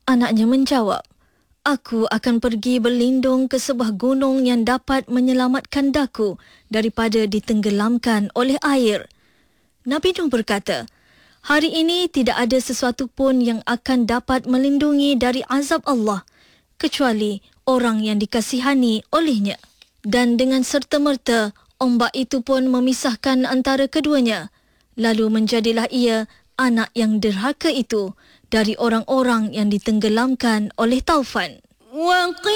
Anaknya menjawab, "Aku akan pergi berlindung ke sebuah gunung yang dapat menyelamatkan daku daripada ditenggelamkan oleh air." Nabi Nuh berkata, "Hari ini tidak ada sesuatu pun yang akan dapat melindungi dari azab Allah kecuali orang yang dikasihani olehnya." Dan dengan serta-merta, ombak itu pun memisahkan antara keduanya. Lalu menjadilah ia, anak yang derhaka itu, dari orang-orang yang ditenggelamkan oleh taufan.